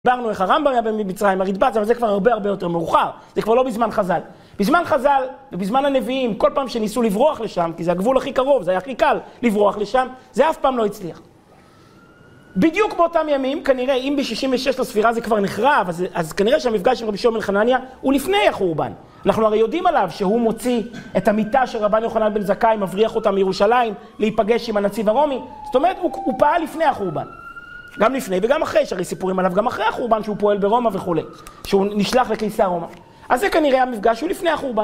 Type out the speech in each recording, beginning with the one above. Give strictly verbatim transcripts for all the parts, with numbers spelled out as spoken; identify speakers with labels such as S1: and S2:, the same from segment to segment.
S1: דיברנו איך הרמב"ם היה במצרים, הרדב"ז, אבל זה כבר הרבה הרבה יותר מאוחר. זה כבר לא בזמן חז"ל. בזמן חז"ל ובזמן הנביאים, כל פעם שניסו לברוח לשם, כי זה הגבול הכי קרוב, זה היה הכי קל לברוח לשם, זה אף פעם לא הצליח. בדיוק באותם ימים, כנראה, אם ב-שישים ושש לספירה זה כבר נחרב, אז, אז כנראה שהמפגש עם רבי שמעון בן חנניה הוא לפני החורבן. אנחנו הרי יודעים עליו שהוא מוציא את המיטה של רבן יוחנן בן זכאי, מבריח אותה מירושלים, להיפגש עם הנציב הרומי. זאת אומרת, הוא, הוא פעל לפני החורבן. גם לפני וגם אחרי, שהרי סיפורים עליו גם אחרי החורבן שהוא פועל ברומא וכו', שהוא נשלח לקיסר רומא. אז זה כנראה המפגש הוא לפני החורבן.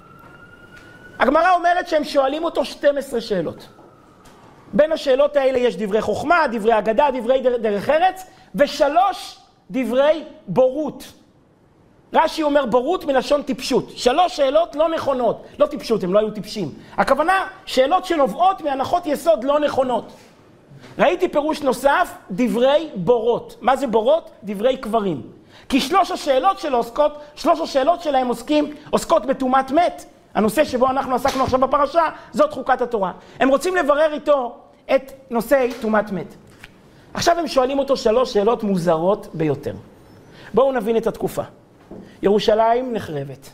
S1: הגמרא אומרת שהם שואלים אותו שתים עשרה שאלות. בין השאלות האלה יש דברי חוכמה, דברי אגדה, דברי דרך ארץ, ושלוש דברי בורות. רש"י אומר בורות מלשון טיפשות. שלוש שאלות לא נכונות. לא טיפשות, הם לא היו טיפשים. הכוונה, שאלות שנובעות מהנחות יסוד לא נכונות. ראיתי פירוש נוסף, דברי בורות. מה זה בורות? דברי קברים. כי שלוש השאלות שלו עוסקות, שלוש השאלות שלהם עוסקים, עוסקות בטומאת מת. הנושא שבו אנחנו עסקנו עכשיו בפרשה, זאת חוקת התורה. הם רוצים לברר איתו את נושאי טומאת מת. עכשיו הם שואלים אותו שלוש שאלות מוזרות ביותר. בואו נבין את התקופה. ירושלים נחרבת.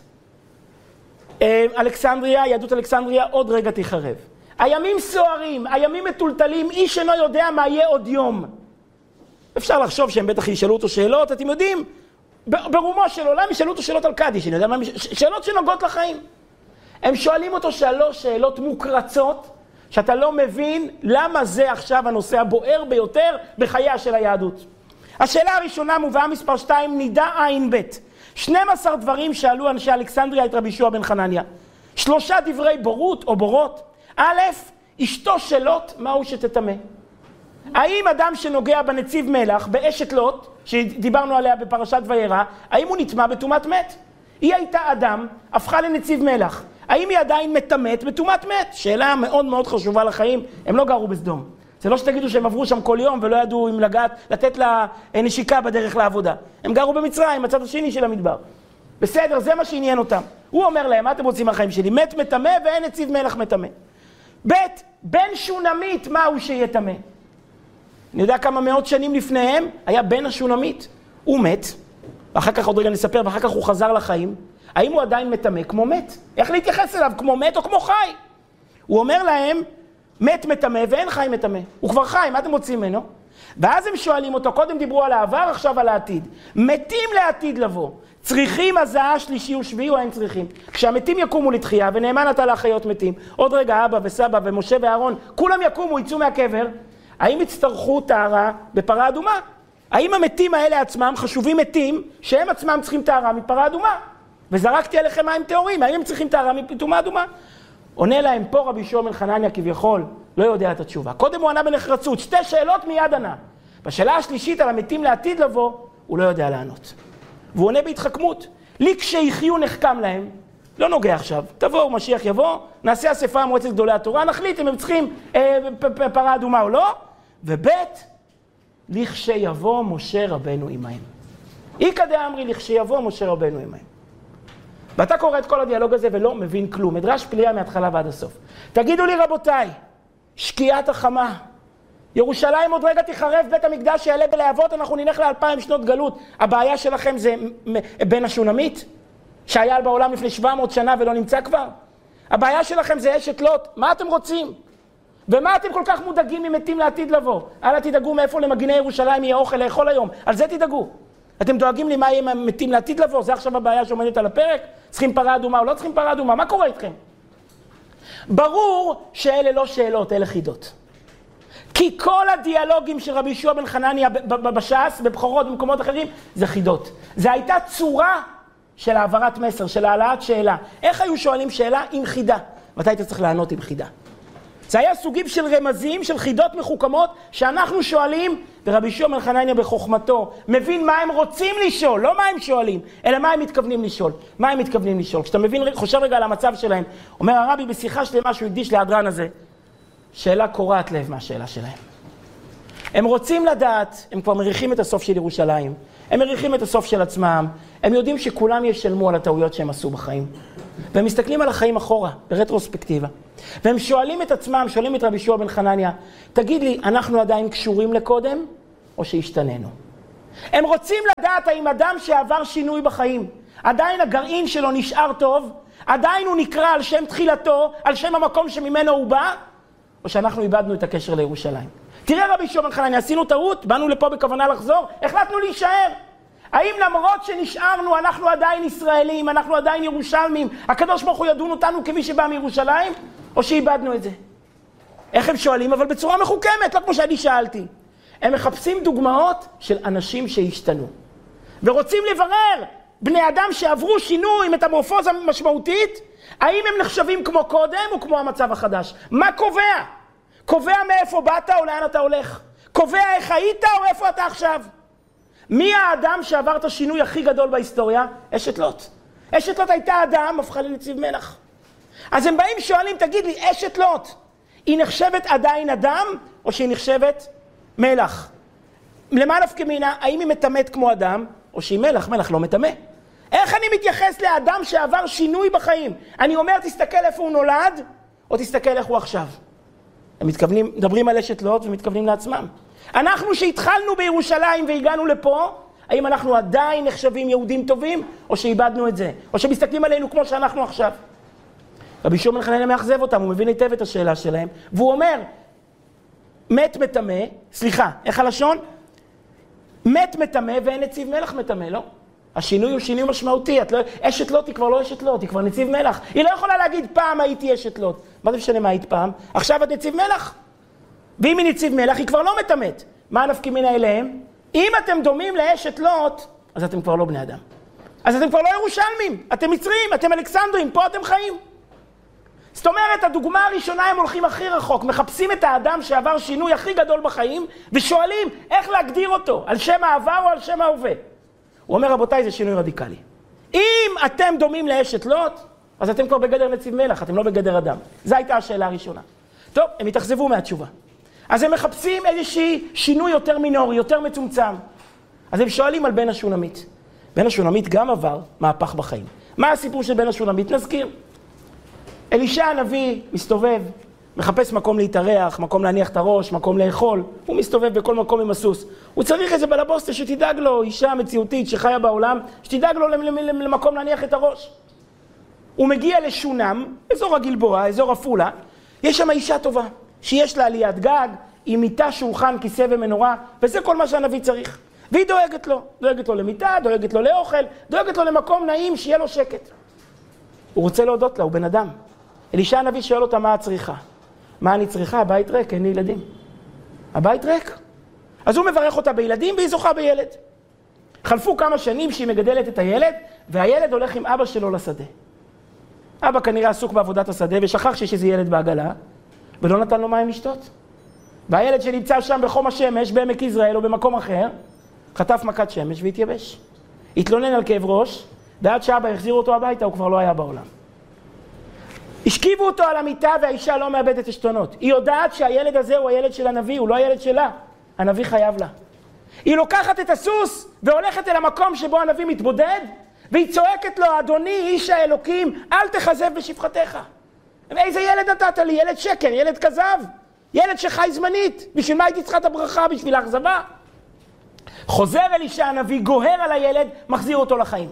S1: אלכסנדריה, יהדות אלכסנדריה עוד רגע תחרב. הימים סוערים, הימים מטולטלים, איש אינו יודע מה יהיה עוד יום. אפשר לחשוב שהם בטח ישאלו אותו שאלות, אתם יודעים, ברומו של עולם ישאלו אותו שאלות על קדיש, אני יודע מה, שאלות שנוגעות לחיים. הם שואלים אותו שלוש שאלות מוקרצות, שאתה לא מבין למה זה עכשיו הנושא הבוער ביותר בחייה של היהדות. השאלה הראשונה מובאה מספר שתיים, נידה עין בית. שנים עשר דברים שאלו אנשי אלכסנדריה את רבי יהושע בן חנניה. שלושה דברי בורות או בורות. א', אשתו של לוט, מהו שתטמא? האם אדם שנוגע בנציב מלח, באשת לוט, שדיברנו עליה בפרשת וירא, האם הוא נטמא בטומאת מת? היא הייתה אדם, הפכה לנציב מלח. האם היא עדיין מטמאת בטומאת מת? שאלה מאוד מאוד חשובה לחיים, הם לא גרו בסדום. זה לא שתגידו שהם עברו שם כל יום ולא ידעו אם לגעת, לתת לה נשיקה בדרך לעבודה. הם גרו במצרים, בצד השני של המדבר. בסדר, זה מה שעניין אותם. הוא אומר להם, מה אתם רוצים מהחיים שלי? מת מטמא ואין נציב מלח מטמא. ב' בן שונמית, מהו שיטמא? אני יודע כמה מאות שנים לפניהם היה בן השונמית. הוא מת, ואחר כך עוד רגע נספר, ואחר כך הוא חזר לחיים. האם הוא עדיין מטמא כמו מת? איך להתייחס אליו, כמו מת או כמו חי? הוא אומר להם, מת מטמא ואין חי מטמא. הוא כבר חי, מה אתם רוצים ממנו? ואז הם שואלים אותו, קודם דיברו על העבר, עכשיו על העתיד. מתים לעתיד לבוא. צריכים הזעה שלישי ושביעי או אין צריכים? כשהמתים יקומו לתחייה, ונאמן אתה לאחיות מתים, עוד רגע אבא וסבא ומשה ואהרון, כולם יקומו, יצאו מהקבר, האם יצטרכו טהרה בפרה אדומה? האם המתים האלה עצמם חשובים מתים, שהם עצמם צריכים טהרה מפרה אדומה? וזרקתי עליכם מים טהורים, האם הם צריכים טהרה מפטומה אדומה? עונה להם פה רבי שמעון בן חנניה כביכול, לא יודע את התשובה. קודם הוא ענה בנחרצות, שתי שאלות מיד ענה. בשאלה השלישית על המתים לעתיד לבוא, הוא לא יודע לענות. והוא עונה בהתחכמות. לי כשיחיו נחכם להם, לא נוגע עכשיו, תבואו, משיח יבוא, נעשה אספה המועצת גדולי התורה, נחליט אם הם צריכים אה, פרה אדומה או לא, ובית, לכשיבוא משה רבנו עמהם. איקא דאמרי לכשיבוא משה רבנו עמהם. ואתה קורא את כל הדיאלוג הזה ולא מבין כלום, מדרש פליאה מההתחלה ועד הסוף. תגידו לי רבותיי, שקיעת החמה, ירושלים עוד רגע תחרב, בית המקדש יעלה בלהבות, אנחנו נלך לאלפיים שנות גלות. הבעיה שלכם זה בן השונמית, שהיה בעולם לפני שבע מאות שנה ולא נמצא כבר? הבעיה שלכם זה אשת לוט, מה אתם רוצים? ומה אתם כל כך מודאגים ממתים לעתיד לבוא? אל תדאגו מאיפה למגיני ירושלים יהיה אוכל לאכול היום, על זה תדאגו. אתם דואגים לי מה יהיה מתים לעתיד לבוא? זה עכשיו הבעיה שעומדת על הפרק? צריכים פרה אדומה או לא צריכים פרה אדומה? מה קורה איתכם? ברור שאלה לא שאלות, אלה חידות. כי כל הדיאלוגים של רבי יהושע בן חנניה בש"ס, בבחורות, במקומות אחרים, זה חידות. זה הייתה צורה של העברת מסר, של העלאת שאלה. איך היו שואלים שאלה עם חידה? מתי היית צריך לענות עם חידה? זה היה סוגים של רמזים, של חידות מחוכמות, שאנחנו שואלים, ורבי יהושע בן חנניה בחוכמתו מבין מה הם רוצים לשאול, לא מה הם שואלים, אלא מה הם מתכוונים לשאול. מה הם מתכוונים לשאול? כשאתה מבין, חושב רגע על המצב שלהם, אומר הרבי בשיחה שלמה שהוא הקדיש להדרן הזה, שאלה קורעת לב מהשאלה שלהם. הם רוצים לדעת, הם כבר מריחים את הסוף של ירושלים, הם מריחים את הסוף של עצמם, הם יודעים שכולם ישלמו על הטעויות שהם עשו בחיים. והם מסתכלים על החיים אחורה, ברטרוספקטיבה. והם שואלים את עצמם, שואלים את רבי יהושע בן חנניה, תגיד לי, אנחנו עדיין קשורים לקודם או שהשתננו? הם רוצים לדעת האם אדם שעבר שינוי בחיים, עדיין הגרעין שלו נשאר טוב, עדיין הוא נקרא על שם תחילתו, על שם המקום שממנו הוא בא, או שאנחנו איבדנו את הקשר לירושלים. תראה רבי שמעון חנניה, עשינו טעות, באנו לפה בכוונה לחזור, החלטנו להישאר. האם למרות שנשארנו אנחנו עדיין ישראלים, אנחנו עדיין ירושלמים, הקדוש ברוך הוא ידון אותנו כמי שבא מירושלים, או שאיבדנו את זה? איך הם שואלים? אבל בצורה מחוכמת, לא כמו שאני שאלתי. הם מחפשים דוגמאות של אנשים שהשתנו. ורוצים לברר בני אדם שעברו שינוי, מטמורפוזה משמעותית, האם הם נחשבים כמו קודם או כמו המצב החדש? מה קובע? קובע מאיפה באת או לאן אתה הולך? קובע איך היית או איפה אתה עכשיו? מי האדם שעבר את השינוי הכי גדול בהיסטוריה? אשת לוט. אשת לוט הייתה אדם, הפכה לנציב מלך. אז הם באים שואלים, תגיד לי, אשת לוט, היא נחשבת עדיין אדם או שהיא נחשבת מלך? למה נפקא מינה? האם היא מטמאת כמו אדם או שהיא מלך? מלך לא מטמא. איך אני מתייחס לאדם שעבר שינוי בחיים? אני אומר, תסתכל איפה הוא נולד, או תסתכל איך הוא עכשיו. הם מתכוונים, מדברים על אשת לוט ומתכוונים לעצמם. אנחנו שהתחלנו בירושלים והגענו לפה, האם אנחנו עדיין נחשבים יהודים טובים, או שאיבדנו את זה? או שמסתכלים עלינו כמו שאנחנו עכשיו? רבי שמעון חנניה מאכזב אותם, הוא מבין היטב את השאלה שלהם, והוא אומר, מת מטמא, סליחה, איך הלשון? מת מטמא ואין נציב מלך מטמא, לא? השינוי הוא שינוי משמעותי. לא, אשת לוט היא כבר לא אשת לוט, היא כבר נציב מלך. היא לא יכולה להגיד פעם הייתי אשת לוט. מה זה משנה מה היית פעם? עכשיו את נציב מלך. ואם היא נציב מלך היא כבר לא מטמאת. מה נפקא מינה אליהם? אם אתם דומים לאשת לוט, אז אתם כבר לא בני אדם. אז אתם כבר לא ירושלמים, אתם מצרים, אתם אלכסנדרים, פה אתם חיים. זאת אומרת, הדוגמה הראשונה הם הולכים הכי רחוק, מחפשים את האדם שעבר שינוי הכי גדול בחיים, ושואלים איך להגדיר אותו, על שם העבר או על שם ההווה. הוא אומר, רבותיי, זה שינוי רדיקלי. אם אתם דומים לאשת לוט, אז אתם כבר בגדר נציב מלך, אתם לא בגדר אדם. זו הייתה השאלה הראשונה. טוב, הם התאכזבו מהתשובה. אז הם מחפשים איזושהי שינוי יותר מינורי, יותר מצומצם. אז הם שואלים על בן השונמית. בן השונמית גם עבר מהפך בחיים. מה הסיפור של בן השונמית? נזכיר. אלישע הנביא מסתובב, מחפש מקום להתארח, מקום להניח את הראש, מקום לאכול. הוא מסתובב בכל מקום עם הסוס. הוא צריך איזה בלבוסטה שתדאג לו, אישה מציאותית שחיה בעולם, שתדאג לו למקום להניח את הראש. הוא מגיע לשונם, אזור הגלבוע, אזור אפולה. יש שם אישה טובה, שיש לה עליית גג, עם מיטה, שולחן, כיסא ומנורה, וזה כל מה שהנביא צריך. והיא דואגת לו, דואגת לו למיטה, דואגת לו לאוכל, דואגת לו למקום נעים, שיהיה לו שקט. הוא רוצה להודות לה, הוא בן אדם. אלישע הנביא שואל אותה מה את צריכה. מה אני צריכה? הבית ריק, אין לי ילדים. הבית ריק. אז הוא מברך אותה בילדים והיא זוכה בילד. חלפו כמה שנים שהיא מגדלת את הילד, והילד הולך עם אבא שלו לשדה. אבא כנראה עסוק בעבודת השדה ושכח שיש איזה ילד בעגלה, ולא נתן לו מים לשתות. והילד שנמצא שם בחום השמש, בעמק יזרעאל או במקום אחר, חטף מכת שמש והתייבש. התלונן על כאב ראש, ועד שאבא החזיר אותו הביתה, הוא כבר לא היה בעולם. השכיבו אותו על המיטה והאישה לא מאבדת עשתונות. היא יודעת שהילד הזה הוא הילד של הנביא, הוא לא הילד שלה. הנביא חייב לה. היא לוקחת את הסוס והולכת אל המקום שבו הנביא מתבודד, והיא צועקת לו, אדוני איש האלוקים, אל תחזב בשפחתך. איזה ילד נתת לי? ילד שקר, ילד כזב, ילד שחי זמנית. בשביל מה הייתי צריכה את הברכה? בשביל האכזבה? חוזר אלישע הנביא, גוהר על הילד, מחזיר אותו לחיים.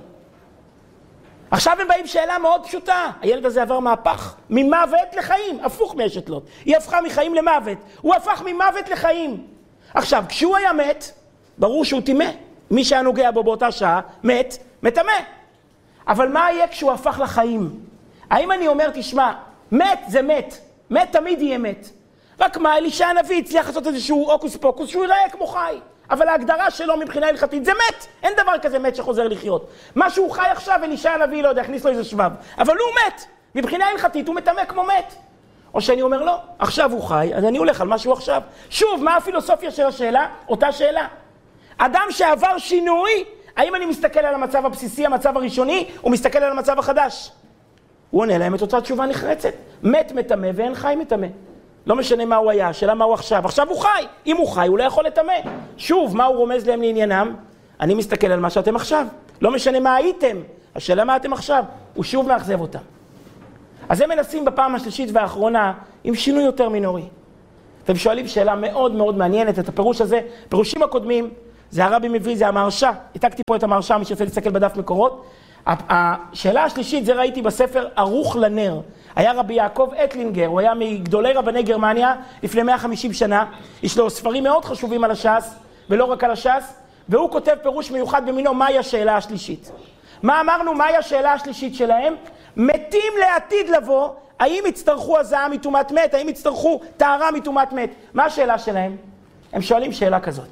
S1: עכשיו הם באים שאלה מאוד פשוטה. הילד הזה עבר מהפך, ממוות לחיים, הפוך מאשת לוט. היא הפכה מחיים למוות, הוא הפך ממוות לחיים. עכשיו, כשהוא היה מת, ברור שהוא טימא. מי שהיה נוגע בו באותה שעה, מת, מטמא. אבל מה יהיה כשהוא הפך לחיים? האם אני אומר, תשמע, מת זה מת, מת תמיד יהיה מת. רק מה, אלישע הנביא הצליח לעשות איזשהו אוקוס פוקוס, שהוא ייראה כמו חי. אבל ההגדרה שלו מבחינה הלכתית זה מת. אין דבר כזה מת שחוזר לחיות. מה שהוא חי עכשיו, אלישע הנביא לא יודע, הכניס לו איזה שבב. אבל הוא מת. מבחינה הלכתית הוא מטמא כמו מת. או שאני אומר לא, עכשיו הוא חי, אז אני הולך על משהו עכשיו. שוב, מה הפילוסופיה של השאלה? אותה שאלה. אדם שעבר שינוי, האם אני מסתכל על המצב הבסיסי, המצב הראשוני, או מסתכל על המצב החדש? הוא עונה להם את אותה תשובה נחרצת. מת מטמא ואין חי מטמא. לא משנה מה הוא היה, השאלה מה הוא עכשיו. עכשיו הוא חי. אם הוא חי, הוא לא יכול לטמא. שוב, מה הוא רומז להם לעניינם? אני מסתכל על מה שאתם עכשיו. לא משנה מה הייתם. השאלה מה אתם עכשיו. הוא שוב מאכזב אותם. אז הם מנסים בפעם השלישית והאחרונה עם שינוי יותר מינורי. והם שואלים שאלה מאוד מאוד מעניינת את הפירוש הזה. פירושים הקודמים זה הרבי מביא, זה המהרש"א. העתקתי פה את המהרש"א, מי שרוצה להסתכל בדף מקורות. השאלה השלישית, זה ראיתי בספר ערוך לנר. היה רבי יעקב אטלינגר, הוא היה מגדולי רבני גרמניה לפני מאה וחמישים שנה. יש לו ספרים מאוד חשובים על הש"ס, ולא רק על הש"ס, והוא כותב פירוש מיוחד במינו, מהי השאלה השלישית. מה אמרנו, מהי השאלה השלישית שלהם? מתים לעתיד לבוא, האם יצטרכו הזעה מטומאת מת, האם יצטרכו טהרה מטומאת מת? מה השאלה שלהם? הם שואלים שאלה כזאת.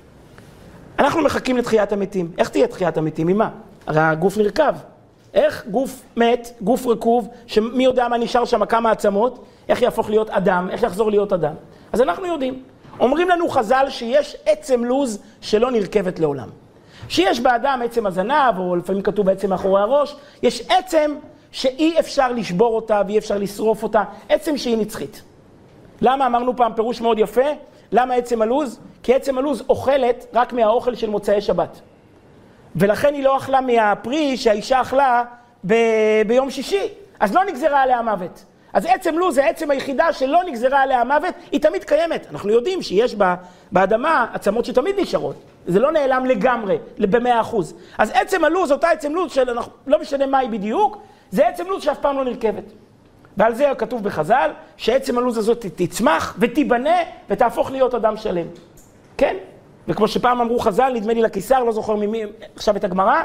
S1: אנחנו מחכים לתחיית המתים. איך תהיה תחיית המתים? ממה? הרי הגוף נרכב. איך גוף מת, גוף רקוב, שמי יודע מה נשאר שם, כמה עצמות, איך יהפוך להיות אדם, איך יחזור להיות אדם? אז אנחנו יודעים. אומרים לנו חז"ל שיש עצם לוז שלא נרכבת לעולם. שיש באדם עצם הזנב, או לפעמים כתוב בעצם מאחורי הראש, יש עצם שאי אפשר לשבור אותה ואי אפשר לשרוף אותה, עצם שהיא נצחית. למה אמרנו פעם פירוש מאוד יפה? למה עצם הלוז? כי עצם הלוז אוכלת רק מהאוכל של מוצאי שבת. ולכן היא לא אכלה מהפרי שהאישה אכלה ב- ביום שישי. אז לא נגזרה עליה מוות. אז עצם לוז זה עצם היחידה שלא נגזרה עליה מוות, היא תמיד קיימת. אנחנו יודעים שיש בה, באדמה עצמות שתמיד נשארות. זה לא נעלם לגמרי, במאה אחוז. אז עצם הלוז, אותה עצם לוז של, אנחנו, לא משנה מה היא בדיוק, זה עצם לוז שאף פעם לא נרכבת. ועל זה כתוב בחז"ל, שעצם הלוז הזאת תצמח ותיבנה ותהפוך להיות אדם שלם. כן? וכמו שפעם אמרו חז"ל, נדמה לי לקיסר, לא זוכר ממי, עכשיו את הגמרא,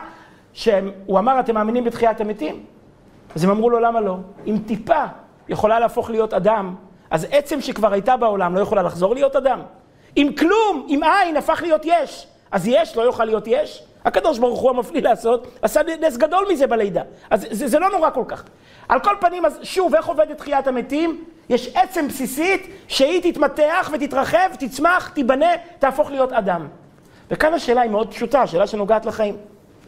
S1: שהוא אמר, אתם מאמינים בתחיית המתים? אז הם אמרו לו, למה לא? אם טיפה יכולה להפוך להיות אדם, אז עצם שכבר הייתה בעולם לא יכולה לחזור להיות אדם. אם כלום, אם אין, הפך להיות יש, אז יש לא יוכל להיות יש. הקדוש ברוך הוא המפליא לעשות, עשה נס גדול מזה בלידה. אז זה, זה לא נורא כל כך. על כל פנים, אז שוב, איך עובדת תחיית המתים? יש עצם בסיסית שהיא תתמתח ותתרחב, תצמח, תיבנה, תהפוך להיות אדם. וכאן השאלה היא מאוד פשוטה, השאלה שנוגעת לחיים.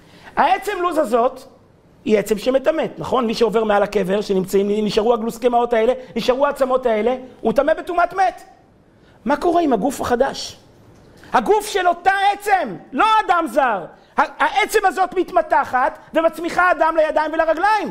S1: העצם לוז הזאת היא עצם שמתמת, נכון? מי שעובר מעל הקבר, שנמצאים, נשארו הגלוסקמאות האלה, נשארו העצמות האלה, הוא תמה בטומאת מת. מה קורה עם הגוף החדש? הגוף של אותה עצם, לא אדם זר. העצם הזאת מתמתחת ומצמיחה אדם לידיים ולרגליים.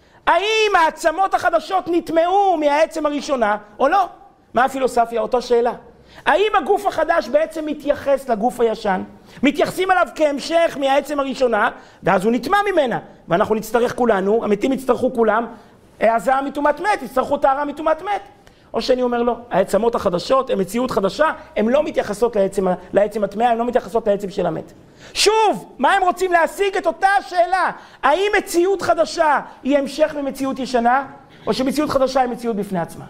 S1: האם העצמות החדשות נטמעו מהעצם הראשונה או לא? מה הפילוסופיה? אותה שאלה. האם הגוף החדש בעצם מתייחס לגוף הישן? מתייחסים עליו כהמשך מהעצם הראשונה, ואז הוא נטמע ממנה. ואנחנו נצטרך כולנו, המתים יצטרכו כולם, הזעה מטומאת מת, יצטרכו טהרה מטומאת מת. או שאני אומר לו, העצמות החדשות, הן מציאות חדשה, הן לא מתייחסות לעצם, לעצם הטמעה, הן לא מתייחסות לעצם של המת. שוב, מה הם רוצים להשיג? את אותה השאלה. האם מציאות חדשה היא המשך ממציאות ישנה, או שמציאות חדשה היא מציאות בפני עצמה?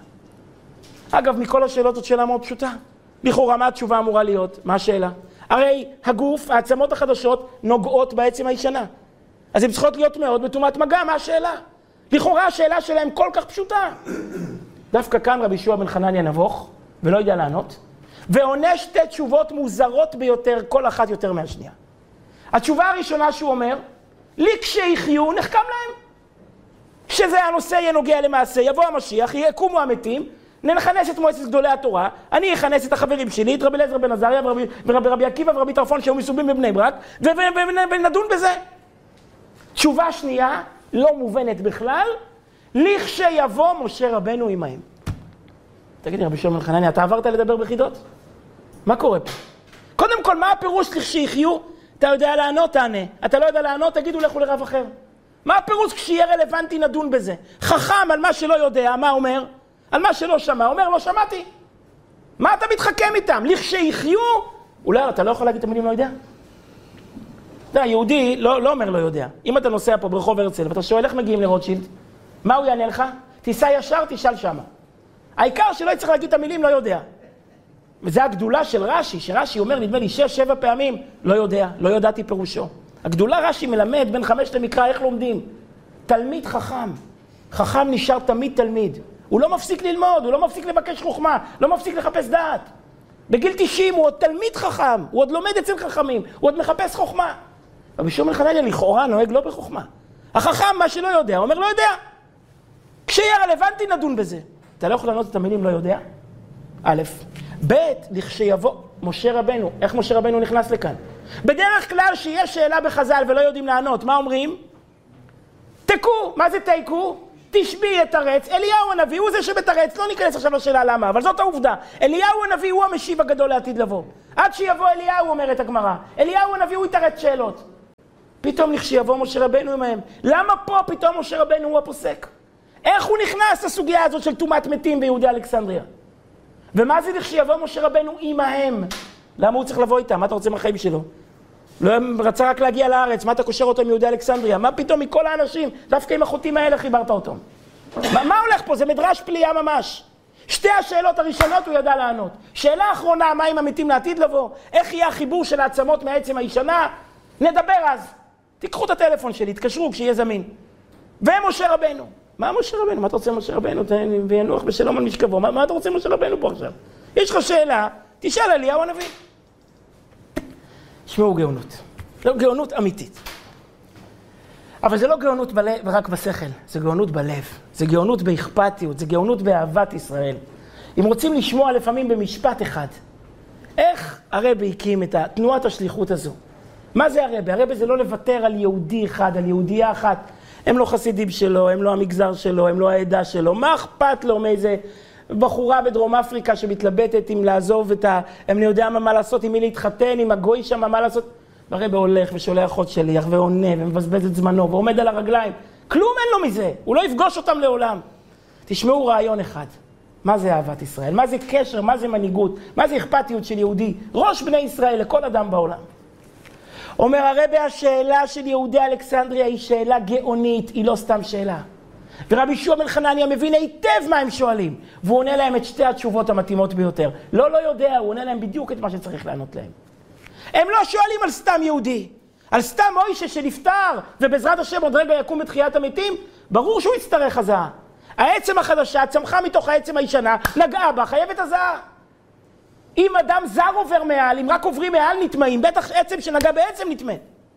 S1: אגב, מכל השאלות זאת שאלה מאוד פשוטה. לכאורה, מה התשובה אמורה להיות? מה השאלה? הרי הגוף, העצמות החדשות, נוגעות בעצם הישנה. אז הן צריכות להיות מאוד בטומאת מגע, מה השאלה? לכאורה, השאלה שלהם כל כך פשוטה. דווקא כאן רבי יהושע בן חנניה נבוך, ולא יודע לענות, ועונה שתי תשובות מוזרות ביותר, כל אחת יותר מהשנייה. התשובה הראשונה שהוא אומר, לי כשיחיו נחכם להם. כשזה הנושא יהיה נוגע למעשה, יבוא המשיח, יקומו המתים, נכנס את מועצת גדולי התורה, אני אכנס את החברים שלי, את רבי אליעזר בן עזריה ורבי, ורבי, ורבי עקיבא ורבי טרפון שהיו מסובים בבני ברק, ו- ו- ו- ונדון בזה. תשובה שנייה, לא מובנת בכלל, לכשיבוא משה רבנו עמהם. תגיד לי, רבי יהושע בן חנניה, אתה עברת לדבר בחידות? מה קורה פה? קודם כל, מה הפירוש לכשיחיו? אתה יודע לענות, תענה. אתה לא יודע לענות, תגידו לכו לרב אחר. מה הפירוש כשיהיה רלוונטי נדון בזה? חכם על מה שלא יודע, מה אומר? על מה שלא שמע, אומר לא שמעתי. מה אתה מתחכם איתם? לכשיחיו? אולי אתה לא יכול להגיד את המילים לא יודע? אתה יודע, יהודי לא, לא אומר לא יודע. אם אתה נוסע פה ברחוב הרצל ואתה שואל איך מגיעים לרוטשילד, מה הוא יענה לך? תיסע ישר, תשאל שמה. העיקר שלא יצטרך להגיד את המילים לא יודע. וזה הגדולה של רש"י, שרש"י אומר נדמה לי שש, שבע פעמים, לא יודע, לא ידעתי פירושו. הגדולה רש"י מלמד בין חמש למקרא איך לומדים. תלמיד חכם. חכם נשאר תמיד תלמיד. הוא לא מפסיק ללמוד, הוא לא מפסיק לבקש חוכמה, לא מפסיק לחפש דעת. בגיל תשעים הוא עוד תלמיד חכם, הוא עוד לומד אצל חכמים, הוא עוד מחפש חוכמה. רבי יהושע בן חנניה לכאורה נוהג לא בחוכמה. החכם מה שלא יודע, הוא אומר לא יודע. כשיהיה רלוונטי נדון בזה. אתה לא יכול לענות את המילים לא יודע? א', ב', לכשיבוא משה רבנו. איך משה רבנו נכנס לכאן? בדרך כלל שיש שאלה בחז"ל ולא יודעים לענות, מה אומרים? תקו, מה זה תקו? תשבי את הרץ, אליהו הנביא הוא זה שבתרץ, לא ניכנס עכשיו לשאלה למה, אבל זאת העובדה. אליהו הנביא הוא המשיב הגדול לעתיד לבוא. עד שיבוא אליהו, אומרת הגמרא. אליהו הנביא הוא יתרץ שאלות. פתאום לכשיבוא משה רבנו עמהם. למה פה פתאום משה רבנו הוא הפוסק? איך הוא נכנס לסוגיה הזאת של תומת מתים ביהודי אלכסנדריה? ומה זה לכשיבוא משה רבנו עמהם? למה הוא צריך לבוא איתם? מה אתה רוצה מהחיים שלו? לא רצה רק להגיע לארץ, מה אתה קושר אותו עם יהודי אלכסנדריה? מה פתאום מכל האנשים? דווקא עם החוטים האלה חיברת אותו. מה, מה הולך פה? זה מדרש פליאה ממש. שתי השאלות הראשונות הוא ידע לענות. שאלה האחרונה, מה עם המתים לעתיד לבוא? איך יהיה החיבור של העצמות מהעצם הישנה? נדבר אז. תיקחו את הטלפון שלי, תקשרו כשיהיה זמין. ומשה רבנו. מה משה רבנו? מה אתה רוצה משה רבנו? וינוח בשלום על משכבו. מה, מה אתה רוצה משה רבנו פה עכשיו? יש לך שאלה, תשאל אליהו הנביא. שמעו גאונות. זו גאונות אמיתית. אבל זה לא גאונות בלב, רק בשכל, זה גאונות בלב. זה גאונות באכפתיות, זה גאונות באהבת ישראל. אם רוצים לשמוע לפעמים במשפט אחד, איך הרבי הקים את תנועת השליחות הזו? מה זה הרבי? הרבי זה לא לוותר על יהודי אחד, על יהודייה אחת. הם לא חסידים שלו, הם לא המגזר שלו, הם לא העדה שלו. מה אכפת לו מאיזה בחורה בדרום אפריקה שמתלבטת אם לעזוב את ה... הם לא יודע מה לעשות, עם מי להתחתן, עם הגוי שם, מה לעשות? הרבי הולך ושולח חוד שליח ועונה ומבזבז את זמנו ועומד על הרגליים. כלום אין לו מזה, הוא לא יפגוש אותם לעולם. תשמעו רעיון אחד. מה זה אהבת ישראל? מה זה קשר? מה זה מנהיגות? מה זה אכפתיות של יהודי? ראש בני ישראל לכל אדם בעולם. אומר הרבי, השאלה של יהודי אלכסנדריה היא שאלה גאונית, היא לא סתם שאלה. ורבי יהושע בן חנניה מבין היטב מה הם שואלים, והוא עונה להם את שתי התשובות המתאימות ביותר. לא, לא יודע, הוא עונה להם בדיוק את מה שצריך לענות להם. הם לא שואלים על סתם יהודי, על סתם מוישה שנפטר, ובעזרת השם עוד רגע יקום בתחיית המתים, ברור שהוא יצטרך הזעה. העצם החדשה צמחה מתוך העצם הישנה, נגעה בה, חייבת הזעה. אם אדם זר עובר מעל, אם רק עוברים מעל נטמעים, בטח עצם שנגע בעצם נטמא.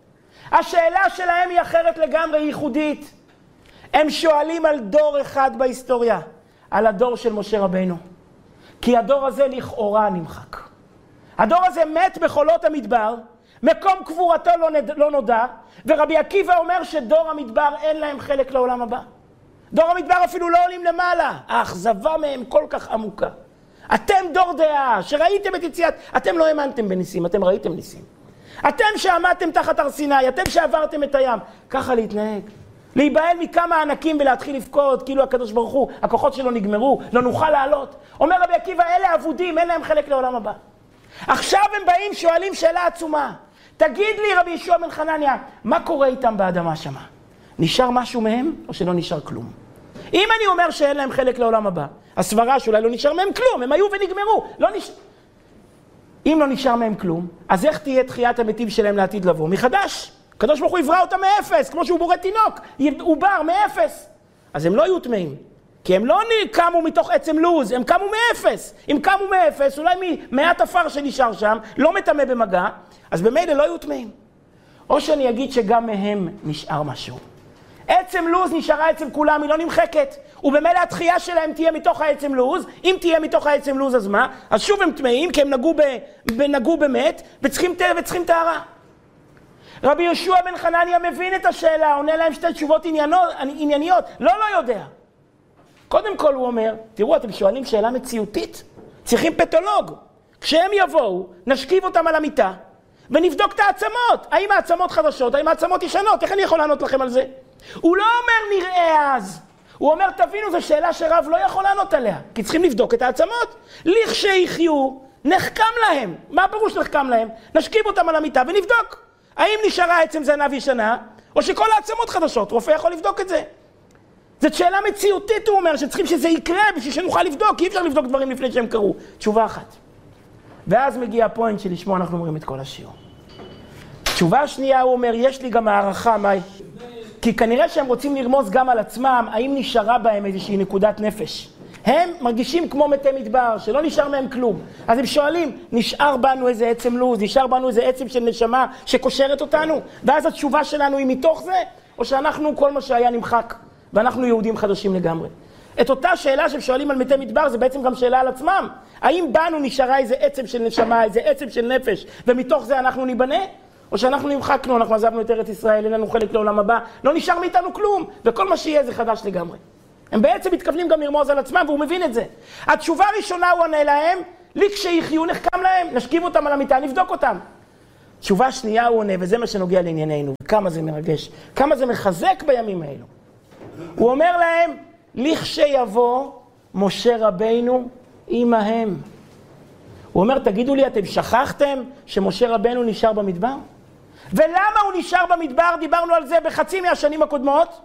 S1: השאלה שלהם היא אחרת לגמרי, היא ייחודית. הם שואלים על דור אחד בהיסטוריה, על הדור של משה רבנו. כי הדור הזה לכאורה נמחק. הדור הזה מת בחולות המדבר, מקום קבורתו לא, נד... לא נודע, ורבי עקיבא אומר שדור המדבר אין להם חלק לעולם הבא. דור המדבר אפילו לא עולים למעלה, האכזבה מהם כל כך עמוקה. אתם דור דעה, שראיתם את יציאת, אתם לא האמנתם בניסים, אתם ראיתם ניסים. אתם שעמדתם תחת הר סיני, אתם שעברתם את הים, ככה להתנהג. להיבהל מכמה ענקים ולהתחיל לפקוד, כאילו הקדוש ברוך הוא, הכוחות שלו נגמרו, לא נוכל לעלות. אומר רבי עקיבא, אלה אבודים, אין להם חלק לעולם הבא. עכשיו הם באים, שואלים שאלה עצומה. תגיד לי רבי יהושע בן חנניה, מה קורה איתם באדמה שמה? נשאר משהו מהם או שלא נשאר כלום? אם אני אומר שאין להם חלק לעולם הבא, הסברה שאולי לא נשאר מהם כלום, הם היו ונגמרו. לא נש... אם לא נשאר מהם כלום, אז איך תהיה תחיית המתים שלהם לעתיד לבוא? מחדש. הקדוש ברוך הוא יברא אותם מאפס, כמו שהוא בורא תינוק, הוא בר מאפס. אז הם לא יהיו טמאים, כי הם לא קמו מתוך עצם לוז, הם קמו מאפס. אם קמו מאפס, אולי ממעט עפר שנשאר שם, לא מטמא במגע, אז במילא לא יהיו טמאים. או שאני אגיד שגם מהם נשאר משהו. עצם לוז נשארה אצל כולם, היא לא נמחקת. ובמילא התחייה שלהם תהיה מתוך העצם לוז. אם תהיה מתוך העצם לוז, אז מה? אז שוב הם טמאים, כי הם נגעו, ב, נגעו באמת, וצריכים, וצריכים טהרה. רבי יהושע בן חנניה מבין את השאלה, עונה להם שתי תשובות עניינות, ענייניות. לא, לא יודע. קודם כל הוא אומר, תראו, אתם שואלים שאלה מציאותית. צריכים פתולוג. כשהם יבואו, נשכיב אותם על המיטה, ונבדוק את העצמות. האם העצמות חדשות, האם העצמות ישנות? איך אני יכול לענות לכם על זה? הוא לא אומר נראה אז. הוא אומר, תבינו, זו שאלה שרב לא יכול לענות עליה. כי צריכים לבדוק את העצמות. לכשיחיו, נחכם להם. מה הפירוש נחכם להם? נשכיב אותם על המיטה ונבדוק. האם נשארה עצם זנב ישנה, או שכל העצמות חדשות? רופא יכול לבדוק את זה. זאת שאלה מציאותית, הוא אומר, שצריכים שזה יקרה בשביל שנוכל לבדוק, כי אי אפשר לבדוק דברים לפני שהם קרו. תשובה אחת. ואז מגיע הפוינט שלשמו אנחנו אומרים את כל השיעור. תשובה השנייה, הוא אומר, יש לי גם הערכה, מה... כי כנראה שהם רוצים לרמוז גם על עצמם, האם נשארה בהם איזושהי נקודת נפש. הם מרגישים כמו מתי מדבר, שלא נשאר מהם כלום. אז הם שואלים, נשאר בנו איזה עצם לוז, נשאר בנו איזה עצם של נשמה שקושרת אותנו? ואז התשובה שלנו היא מתוך זה, או שאנחנו כל מה שהיה נמחק, ואנחנו יהודים חדשים לגמרי. את אותה שאלה שהם שואלים על מתי מדבר, זה בעצם גם שאלה על עצמם. האם בנו נשארה איזה עצם של נשמה, איזה עצם של נפש, ומתוך זה אנחנו ניבנה? או שאנחנו נמחקנו, אנחנו עזבנו את ארץ ישראל, אין לנו חלק לעולם הבא, לא נשאר מאיתנו כלום, וכל מה שיהיה זה חדש לגמרי. הם בעצם מתכוונים גם לרמוז על עצמם, והוא מבין את זה. התשובה הראשונה הוא עונה להם, לי כשיחיו נחכם להם, נשכיב אותם על המיטה, נבדוק אותם. תשובה שנייה הוא עונה, וזה מה שנוגע לענייננו, כמה זה מרגש, כמה זה מחזק בימים האלו. הוא אומר להם, לכשיבוא משה רבינו עמהם. הוא אומר, תגידו לי, אתם שכחתם שמשה רבינו נשאר במדבר? ולמה הוא נשאר במדבר? דיברנו על זה בחצי מהשנים הקודמות.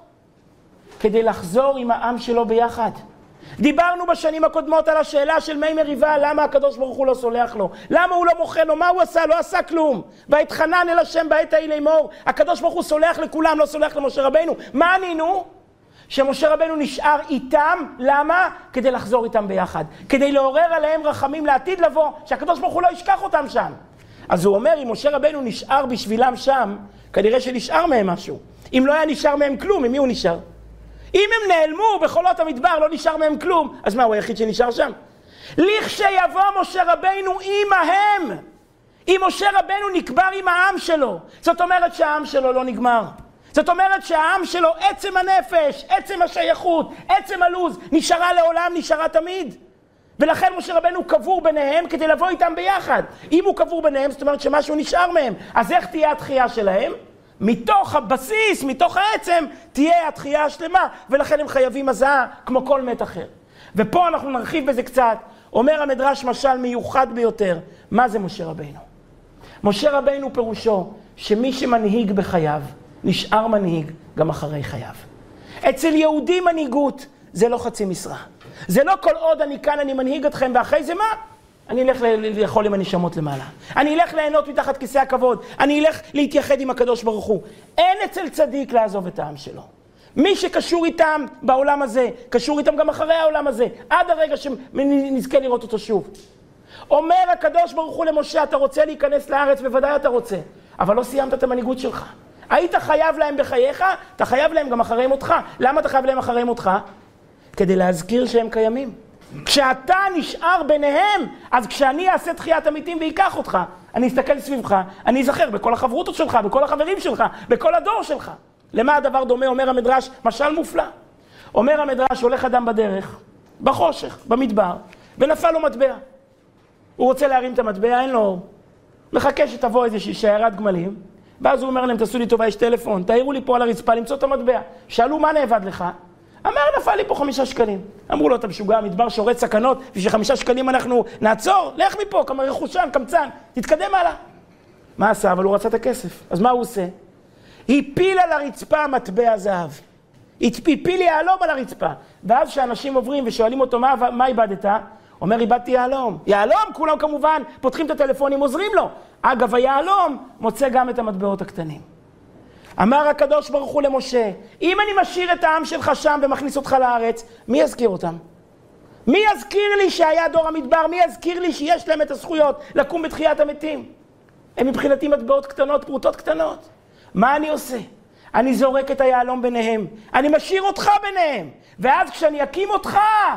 S1: כדי לחזור עם העם שלו ביחד. דיברנו בשנים הקודמות על השאלה של מי מריבה, למה הקדוש ברוך הוא לא סולח לו? למה הוא לא מוחה לו? מה הוא עשה? לא עשה כלום. והתחנן אל השם בעת ההיא לאמור, הקדוש ברוך הוא סולח לכולם, לא סולח למשה רבינו. מה ענינו? שמשה רבינו נשאר איתם, למה? כדי לחזור איתם ביחד. כדי לעורר עליהם רחמים לעתיד לבוא, שהקדוש ברוך הוא לא ישכח אותם שם. אז הוא אומר, אם משה רבינו נשאר בשבילם שם, כנראה שנשאר מהם משהו. אם לא היה נשאר מהם כלום, ממי הוא נשאר? אם הם נעלמו בחולות המדבר, לא נשאר מהם כלום, אז מה, הוא היחיד שנשאר שם? לכשיבוא משה רבינו עמהם, אם משה רבינו נקבר עם העם שלו, זאת אומרת שהעם שלו לא נגמר. זאת אומרת שהעם שלו, עצם הנפש, עצם השייכות, עצם הלוז, נשארה לעולם, נשארה תמיד. ולכן משה רבינו קבור ביניהם כדי לבוא איתם ביחד. אם הוא קבור ביניהם, זאת אומרת שמשהו נשאר מהם. אז איך תהיה התחייה שלהם? מתוך הבסיס, מתוך העצם, תהיה התחייה השלמה, ולכן הם חייבים הזעה כמו כל מת אחר. ופה אנחנו נרחיב בזה קצת. אומר המדרש משל מיוחד ביותר. מה זה משה רבינו? משה רבינו פירושו שמי שמנהיג בחייו, נשאר מנהיג גם אחרי חייו. אצל יהודי מנהיגות זה לא חצי משרה. זה לא כל עוד אני כאן, אני מנהיג אתכם, ואחרי זה מה? אני אלך לאכול עם הנשמות למעלה. אני אלך ליהנות מתחת כיסא הכבוד. אני אלך להתייחד עם הקדוש ברוך הוא. אין אצל צדיק לעזוב את העם שלו. מי שקשור איתם בעולם הזה, קשור איתם גם אחרי העולם הזה, עד הרגע שנזכה לראות אותו שוב. אומר הקדוש ברוך הוא למשה, אתה רוצה להיכנס לארץ? בוודאי אתה רוצה. אבל לא סיימת את המנהיגות שלך. היית חייב להם בחייך, אתה חייב להם גם אחרי מותך. למה אתה חייב להם אחרי מותך? כדי להזכיר שהם קיימים. כשאתה נשאר ביניהם, אז כשאני אעשה תחיית המתים ויקח אותך, אני אסתכל סביבך, אני אזכר בכל החברותות שלך, בכל החברים שלך, בכל הדור שלך. למה הדבר דומה? אומר המדרש, משל מופלא. אומר המדרש, הולך אדם בדרך, בחושך, במדבר, ונפל לו מטבע. הוא רוצה להרים את המטבע, אין לו אור. מחכה שתבוא איזושהי שיירת גמלים, ואז הוא אומר להם, תעשו לי טובה, יש טלפון, תאירו לי פה על הרצפה, למצוא את המטבע. שאלו, מה נאבד לך? אמר, נפל לי פה חמישה שקלים. אמרו לו, אתה משוגע, המדבר שורת סכנות, בשביל חמישה שקלים אנחנו נעצור, לך מפה, כמה רכושן, קמצן, תתקדם הלאה. מה עשה? אבל הוא רצה את הכסף. אז מה הוא עושה? הפיל על הרצפה מטבע זהב. הפיל יהלום על הרצפה. ואז שאנשים עוברים ושואלים אותו, מה, מה איבדת? אומר, איבדתי יהלום. יהלום, כולם כמובן פותחים את הטלפונים, עוזרים לו. אגב, היהלום מוצא גם את המטבעות הקטנים. אמר הקדוש ברוך הוא למשה, אם אני משאיר את העם שלך שם ומכניס אותך לארץ, מי יזכיר אותם? מי יזכיר לי שהיה דור המדבר? מי יזכיר לי שיש להם את הזכויות לקום בתחיית המתים? הם מבחינתי מטבעות קטנות, פרוטות קטנות. מה אני עושה? אני זורק את היהלום ביניהם. אני משאיר אותך ביניהם. ואז כשאני אקים אותך,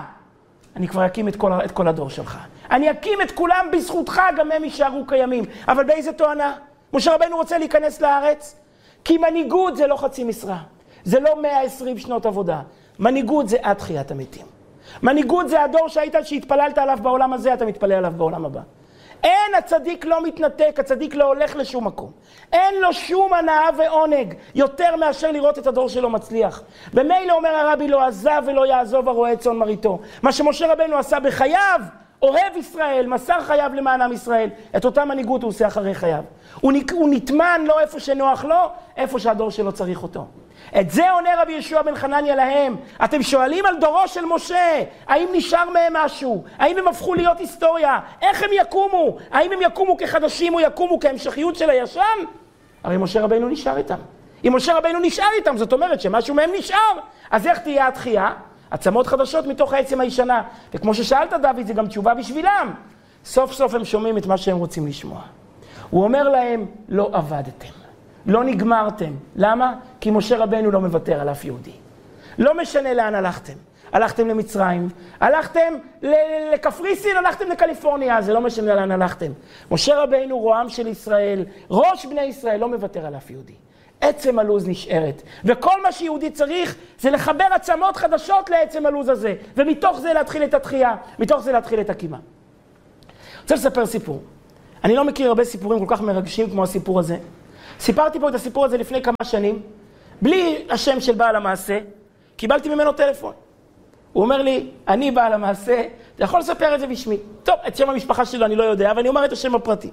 S1: אני כבר אקים את כל, את כל הדור שלך. אני אקים את כולם בזכותך, גם הם יישארו קיימים. אבל באיזה טוענה? משה רבינו רוצה להיכנס לארץ? כי מנהיגות זה לא חצי משרה. זה לא מאה ועשרים שנות עבודה. מנהיגות זה עד תחיית המתים. מנהיגות זה הדור שהיית, שהתפללת עליו בעולם הזה, אתה מתפלל עליו בעולם הבא. אין, הצדיק לא מתנתק, הצדיק לא הולך לשום מקום. אין לו שום הנאה ועונג יותר מאשר לראות את הדור שלו מצליח. במילא אומר הרבי, לא עזב ולא יעזוב הרועה צאן מרעיתו. מה שמשה רבנו עשה בחייו, אוהב ישראל, מסר חייו למען עם ישראל, את אותה מנהיגות הוא עושה אחרי חייו. הוא, הוא נטמן לא איפה שנוח לו, איפה שהדור שלו צריך אותו. את זה עונה רבי ישוע בן חנניה להם. אתם שואלים על דורו של משה, האם נשאר מהם משהו? האם הם הפכו להיות היסטוריה? איך הם יקומו? האם הם יקומו כחדשים או יקומו כהמשכיות של הישן? הרי משה רבינו נשאר איתם. אם משה רבינו נשאר איתם, זאת אומרת שמשהו מהם נשאר. אז איך תהיה התחייה? עצמות חדשות מתוך העצם הישנה. וכמו ששאלת דוד, זה גם תשובה בשבילם. סוף סוף הם שומעים את מה שהם רוצים לשמוע. הוא אומר להם, לא עבדתם. לא נגמרתם. למה? כי משה רבנו לא מוותר על אף יהודי. לא משנה לאן הלכתם. הלכתם למצרים, הלכתם לקפריסין, הלכתם לקליפורניה, זה לא משנה לאן הלכתם. משה רבנו, רועם של ישראל, ראש בני ישראל, לא מוותר על אף יהודי. עצם הלוז נשארת. וכל מה שיהודי צריך זה לחבר עצמות חדשות לעצם הלוז הזה. ומתוך זה להתחיל את התחייה, מתוך זה להתחיל את הקימה. רוצה לספר סיפור. אני לא מכיר הרבה סיפורים כל כך מרגשים כמו הסיפור הזה. סיפרתי פה את הסיפור הזה לפני כמה שנים, בלי השם של בעל המעשה, קיבלתי ממנו טלפון. הוא אומר לי, אני בעל המעשה, אתה יכול לספר את זה בשמי. טוב, את שם המשפחה שלו אני לא יודע, אבל אני אומר את השם הפרטי.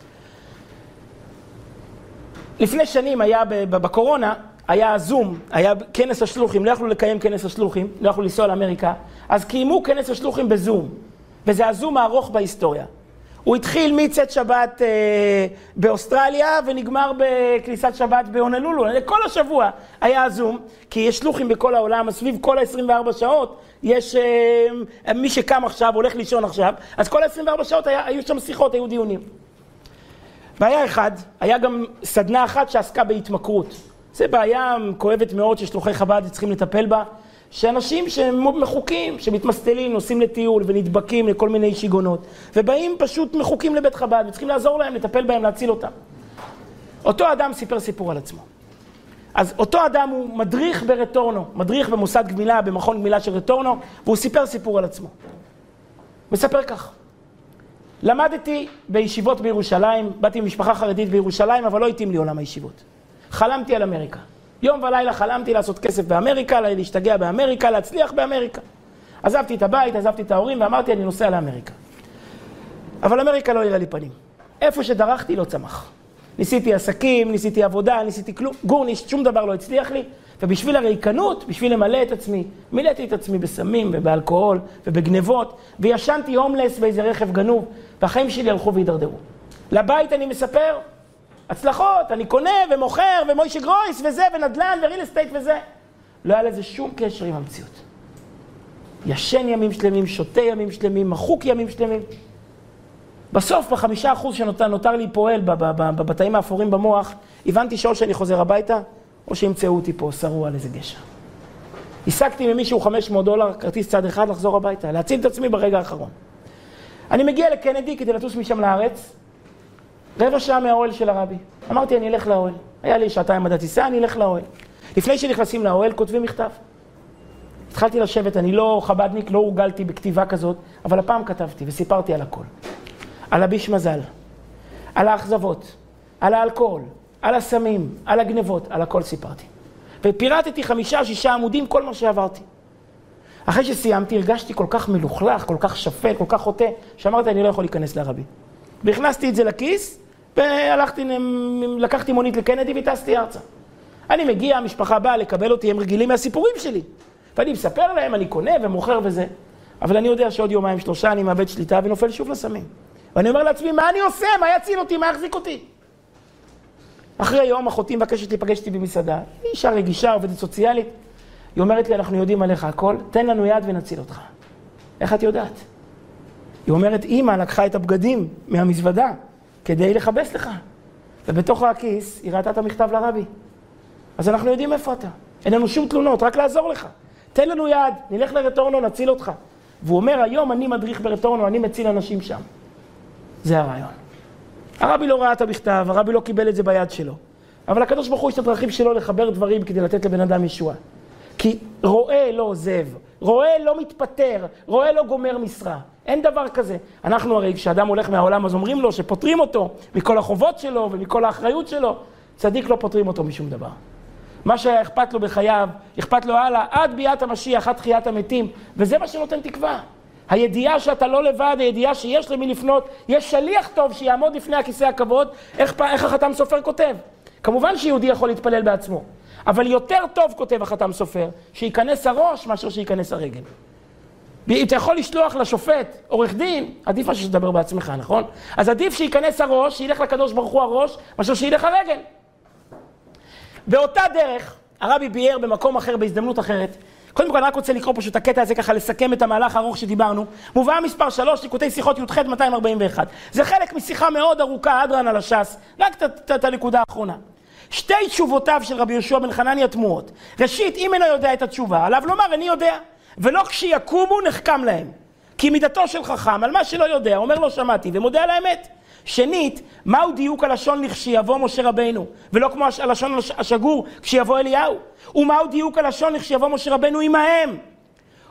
S1: לפני שנים היה בקורונה, היה זום, היה כנס השלוחים, לא יכלו לקיים כנס השלוחים, לא יכלו לנסוע לאמריקה, אז קיימו כנס השלוחים בזום, וזה הזום הארוך בהיסטוריה. הוא התחיל מצאת שבת אה, באוסטרליה ונגמר בכניסת שבת בהונולולו. כל השבוע היה הזום, כי יש שלוחים בכל העולם, סביב כל ה-עשרים וארבע שעות, יש אה, מי שקם עכשיו, הולך לישון עכשיו, אז כל ה-עשרים וארבע שעות היה, היו שם שיחות, היו דיונים. בעיה אחד, היה גם סדנה אחת שעסקה בהתמכרות. זה בעיה כואבת מאוד ששלוחי חב"ד צריכים לטפל בה, שאנשים שמחוקים, שמתמסטלים, נוסעים לטיול ונדבקים לכל מיני שיגונות, ובאים פשוט מחוקים לבית חב"ד, וצריכים לעזור להם, לטפל בהם, להציל אותם. אותו אדם סיפר סיפור על עצמו. אז אותו אדם הוא מדריך ברטורנו, מדריך במוסד גמילה, במכון גמילה של רטורנו, והוא סיפר סיפור על עצמו. מספר כך. למדתי בישיבות בירושלים, באתי ממשפחה חרדית בירושלים, אבל לא התאים לי עולם הישיבות. חלמתי על אמריקה. יום ולילה חלמתי לעשות כסף באמריקה, להשתגע באמריקה, להצליח באמריקה. עזבתי את הבית, עזבתי את ההורים ואמרתי אני נוסע לאמריקה. אבל אמריקה לא הראה לי פנים. איפה שדרכתי לא צמח. ניסיתי עסקים, ניסיתי עבודה, ניסיתי כלום, גורניש, שום דבר לא הצליח לי. ובשביל הריקנות, בשביל למלא את עצמי, מילאתי את עצמי בסמים ובאלכוהול ובגנבות, וישנתי הומלס באיזה רכב גנוב, והחיים שלי הלכו והידרדרו. לבית אני מספר, הצלחות, אני קונה ומוכר ומוישה גרויס וזה ונדלן וריל אסטייט וזה. לא היה לזה שום קשר עם המציאות. ישן ימים שלמים, שותה ימים שלמים, מחוק ימים שלמים. בסוף, בחמישה אחוז שנותר נותר לי פועל בבתאים האפורים במוח, הבנתי שאו שאני חוזר הביתה, או שימצאו אותי פה, שרו על איזה גשר. השגתי ממישהו חמש מאות דולר, כרטיס צד אחד לחזור הביתה, להציל את עצמי ברגע האחרון. אני מגיע לקנדי כדי לטוס משם לארץ, רבע שעה מהאוהל של הרבי. אמרתי, אני אלך לאוהל. היה לי שעתיים עד הטיסה, אני אלך לאוהל. לפני שנכנסים לאוהל, כותבים מכתב. התחלתי לשבת, אני לא חבדניק, לא הורגלתי בכתיבה כזאת, אבל הפעם כתבתי וסיפרתי על הכל. על הביש מזל, על האכזבות, על האלכוהול, על הסמים, על הגנבות, על הכל סיפרתי. ופירטתי חמישה, שישה עמודים, כל מה שעברתי. אחרי שסיימתי, הרגשתי כל כך מלוכלך, כל כך שפל, כל כך חוטא, שאמרתי, אני לא יכול להיכנס לרבי. והכנסתי את זה לכיס, והלכתי, לקחתי מונית לקנדי וטסתי ארצה. אני מגיע, המשפחה באה לקבל אותי, הם רגילים מהסיפורים שלי. ואני מספר להם, אני קונה ומוכר וזה. אבל אני יודע שעוד יומיים שלושה אני מאבד שליטה ונופל שוב לסמים. ואני אומר לעצמי, מה אני עושה? מה יציל אותי? מה יחזיק אותי? אחרי יום, אחותי מבקשת להיפגש איתי במסעדה. היא אישה רגישה, עובדת סוציאלית. היא אומרת לי, אנחנו יודעים עליך הכל, תן לנו יד ונציל אותך. איך את יודעת? היא אומרת, אמא לקחה את הבגדים מהמזוודה כדי לחבס לך. ובתוך הכיס היא ראתה את המכתב לרבי. אז אנחנו יודעים איפה אתה. אין לנו שום תלונות, רק לעזור לך. תן לנו יד, נלך לרטורנו, נציל אותך. והוא אומר, היום אני מדריך ברטורנו, אני מציל אנשים שם. זה הרעיון. הרבי לא ראה את המכתב, הרבי לא קיבל את זה ביד שלו. אבל הקדוש ברוך הוא יש את הדרכים שלו לחבר דברים כדי לתת לבן אדם ישועה. כי רואה לא עוזב, רואה לא מתפטר, רואה לא גומר משרה. אין דבר כזה. אנחנו הרי כשאדם הולך מהעולם אז אומרים לו שפותרים אותו מכל החובות שלו ומכל האחריות שלו. צדיק לא פותרים אותו משום דבר. מה שהיה אכפת לו בחייו, אכפת לו הלאה, עד ביאת המשיח, עד תחיית המתים, וזה מה שנותן תקווה. הידיעה שאתה לא לבד, הידיעה שיש למי לפנות, יש שליח טוב שיעמוד לפני הכיסא הכבוד, איך, איך החתם סופר כותב. כמובן שיהודי יכול להתפלל בעצמו, אבל יותר טוב כותב החתם סופר, שיכנס הראש מאשר שיכנס הרגל. אם אתה יכול לשלוח לשופט, עורך דין, עדיף מה שתדבר בעצמך, נכון? אז עדיף שיכנס הראש, שילך לקדוש ברוך הוא הראש, מאשר שילך הרגל. באותה דרך, הרבי ביאר במקום אחר, בהזדמנות אחרת, קודם כל אני רק רוצה לקרוא פשוט את הקטע הזה ככה, לסכם את המהלך הארוך שדיברנו. מובאה מספר שלוש, ליקוטי שיחות י"ח מאתיים ארבעים ואחת. זה חלק משיחה מאוד ארוכה, אדרן על הש"ס, רק את הנקודה האחרונה. שתי תשובותיו של רבי יהושע בן חנניה תמוהות. ראשית, אם אינו יודע את התשובה, עליו לומר, אני יודע. ולא כשיקומו נחכם להם. כי מידתו של חכם, על מה שלא יודע, אומר לו שמעתי, ומודה על האמת. שנית, מהו דיוק הלשון לכשיבוא משה רבנו, ולא כמו הלשון השגור כשיבוא אליהו? ומהו דיוק הלשון לכשיבוא משה רבנו עמהם?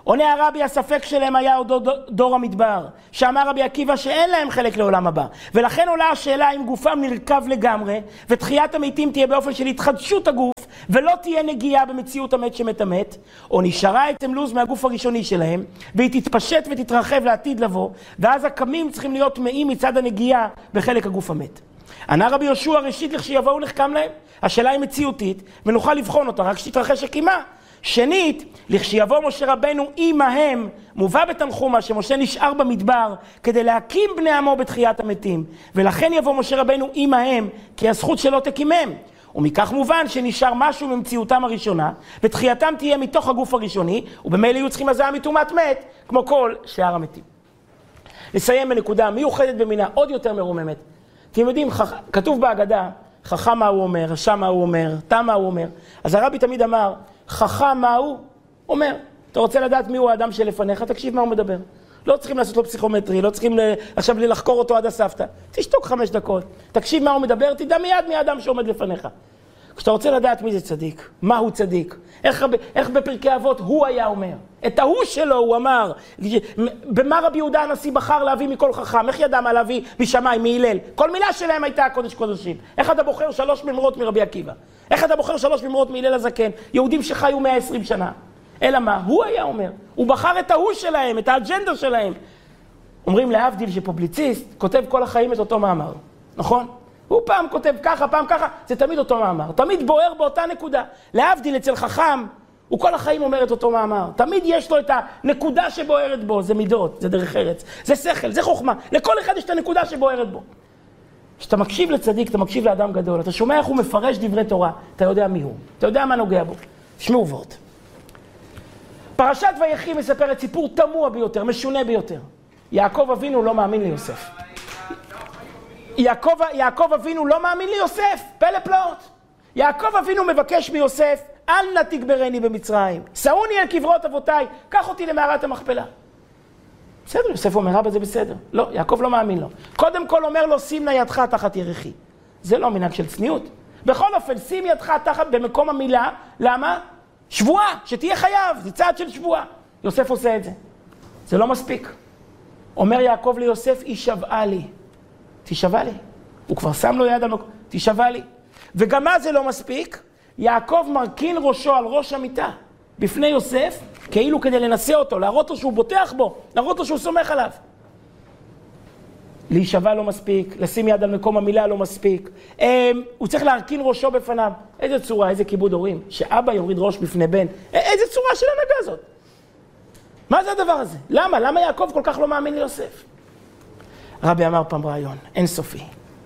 S1: עונה הרבי, הספק שלהם היה עוד דור המדבר, שאמר רבי עקיבא שאין להם חלק לעולם הבא, ולכן עולה השאלה אם גופם נרכב לגמרי, ותחיית המתים תהיה באופן של התחדשות הגוף, ולא תהיה נגיעה במציאות המת שמתמת, או נשארה עצם לוז מהגוף הראשוני שלהם, והיא תתפשט ותתרחב לעתיד לבוא, ואז הקמים צריכים להיות טמאים מצד הנגיעה בחלק הגוף המת. ענה רבי יהושע, ראשית לכשיבואו נחכם להם, השאלה היא מציאותית, ונוכל לבחון אותה רק שתתרחש הקימה. שנית, לכשיבוא משה רבנו עמהם, מובא בתנחומה שמשה נשאר במדבר כדי להקים בני עמו בתחיית המתים, ולכן יבוא משה רבנו עמהם, כי הזכות שלו תקימם. ומכך מובן שנשאר משהו ממציאותם הראשונה, ותחייתם תהיה מתוך הגוף הראשוני, ובמילא יהיו צריכים הזעה מטומאת מת, כמו כל שאר המתים. נסיים בנקודה מיוחדת במינה עוד יותר מרוממת. אתם יודעים, כתוב בהגדה, חכם מה הוא אומר, רשע מה הוא אומר, תם מה הוא אומר. אז הרבי תמיד אמר, חכם מה הוא אומר. אתה רוצה לדעת מי הוא האדם שלפניך, תקשיב מה הוא מדבר. לא צריכים לעשות לו פסיכומטרי, לא צריכים עכשיו לחקור אותו עד הסבתא. תשתוק חמש דקות, תקשיב מה הוא מדבר, תדע מיד מי האדם שעומד לפניך. כשאתה רוצה לדעת מי זה צדיק, מה הוא צדיק, איך, איך בפרקי אבות הוא היה אומר. את ההוא שלו הוא אמר, במה רבי יהודה הנשיא בחר להביא מכל חכם, איך ידע מה להביא משמיים, מהילל. כל מילה שלהם הייתה קודש קודשים. איך אתה בוחר שלוש ממרות מרבי עקיבא? איך אתה בוחר שלוש ממרות מהילל הזקן? יהודים שחיו מאה ועשרים שנה. אלא מה? הוא היה אומר. הוא בחר את ההוא שלהם, את האג'נדה שלהם. אומרים להבדיל שפובליציסט כותב כל החיים את אותו מאמר. נכון? הוא פעם כותב ככה, פעם ככה, זה תמיד אותו מאמר. תמיד בוער באותה נקודה. להבדיל אצל חכם, הוא כל החיים אומר את אותו מאמר. תמיד יש לו את הנקודה שבוערת בו. זה מידות, זה דרך ארץ, זה שכל, זה חוכמה. לכל אחד יש את הנקודה שבוערת בו. כשאתה מקשיב לצדיק, אתה מקשיב לאדם גדול, אתה שומע איך הוא מפרש דברי תורה, אתה יודע מי הוא, אתה יודע מה נוגע בו. שמעו וורט. פרשת ויחי מספרת סיפור תמוה ביותר, משונה ביותר. יעקב אבינו לא מאמין ליוסף. יעקב, יעקב אבינו לא מאמין ליוסף, פלא פלאות. יעקב אבינו מבקש מיוסף, אל נא תגברני במצרים, שאוני אל קברות אבותיי, קח אותי למערת המכפלה. בסדר, יוסף אומר, אבא זה בסדר. לא, יעקב לא מאמין לו. קודם כל אומר לו, שים נא ידך תחת ירכי. זה לא מנהג של צניעות. בכל אופן, שים ידך תחת במקום המילה, למה? שבועה, שתהיה חייב, זה צעד של שבועה. יוסף עושה את זה. זה לא מספיק. אומר יעקב ליוסף, הישבעה לי. תישבע לי. הוא כבר שם לו יד על מקום, תישבע לי. וגם מה זה לא מספיק? יעקב מרכין ראשו על ראש המיטה, בפני יוסף, כאילו כדי לנסה אותו, להראות לו שהוא בוטח בו, להראות לו שהוא סומך עליו. להישבע לא מספיק, לשים יד על מקום המילה לא מספיק. הוא צריך להרכין ראשו בפניו. איזה צורה, איזה כיבוד הורים, שאבא יוריד ראש בפני בן. איזה צורה של הנהגה הזאת? מה זה הדבר הזה? למה? למה יעקב כל כך לא מאמין ליוסף? רבי אמר פעם רעיון, אין סופי.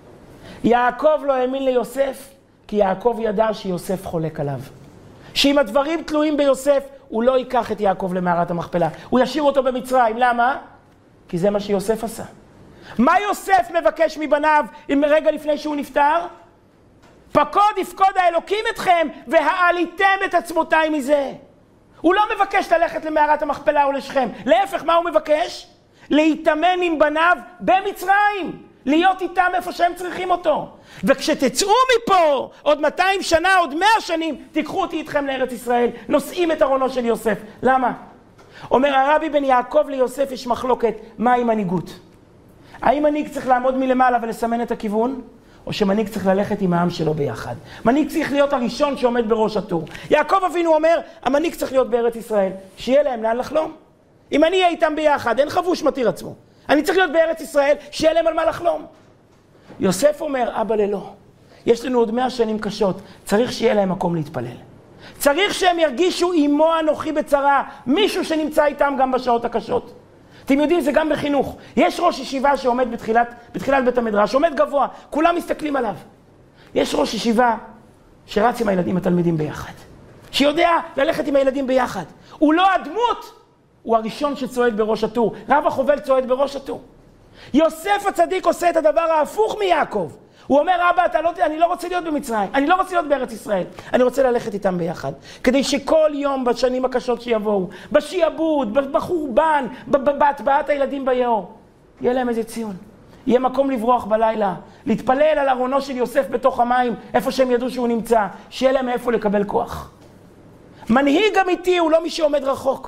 S1: יעקב לא האמין ליוסף, כי יעקב ידע שיוסף חולק עליו. שאם הדברים תלויים ביוסף, הוא לא ייקח את יעקב למערת המכפלה. הוא ישאיר אותו במצרים. למה? כי זה מה שיוסף עשה. מה יוסף מבקש מבניו רגע לפני שהוא נפטר? פקוד יפקוד האלוקים אתכם, והעליתם את עצמותיי מזה. הוא לא מבקש ללכת למערת המכפלה או לשכם. להפך, מה הוא מבקש? להתאמן עם בניו במצרים. להיות איתם איפה שהם צריכים אותו. וכשתצאו מפה, עוד מאתיים שנה, עוד מאה שנים, תיקחו אותי איתכם לארץ ישראל, נושאים את ארונו של יוסף. למה? אומר הרבי בן יעקב ליוסף יש מחלוקת, מהי מנהיגות? האם מנהיג צריך לעמוד מלמעלה ולסמן את הכיוון? או שמנהיג צריך ללכת עם העם שלו ביחד? מנהיג צריך להיות הראשון שעומד בראש הטור. יעקב אבינו אומר, המנהיג צריך להיות בארץ ישראל, שיהיה להם לאן לחלום. אם אני אהיה איתם ביחד, אין חבוש מתיר עצמו. אני צריך להיות בארץ ישראל, שיהיה להם על מה לחלום. יוסף אומר, אבא ללא, יש לנו עוד מאה שנים קשות, צריך שיהיה להם מקום להתפלל. צריך שהם ירגישו עמו אנוכי בצרה, מישהו שנמצא איתם גם בשעות הקשות. אתם יודעים, זה גם בחינוך. יש ראש ישיבה שעומד בתחילת, בתחילת בית המדרש, עומד גבוה, כולם מסתכלים עליו. יש ראש ישיבה שרץ עם הילדים התלמידים ביחד, שיודע ללכת עם הילדים ביחד. הוא לא הדמות, הוא הראשון שצועד בראש הטור. רב החובל צועד בראש הטור. יוסף הצדיק עושה את הדבר ההפוך מיעקב. הוא אומר, אבא, אתה לא, אני לא רוצה להיות במצרים, אני לא רוצה להיות בארץ ישראל, אני רוצה ללכת איתם ביחד. כדי שכל יום בשנים הקשות שיבואו, בשיעבוד, בחורבן, בהטבעת הילדים ביאור, יהיה להם איזה ציון. יהיה מקום לברוח בלילה, להתפלל על ארונו של יוסף בתוך המים, איפה שהם ידעו שהוא נמצא, שיהיה להם איפה לקבל כוח. מנהיג אמיתי הוא לא מי שעומד רחוק.